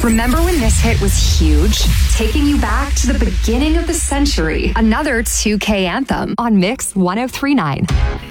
Remember when this hit was huge? Taking you back to the beginning of the century. Another 2K anthem on Mix 1039.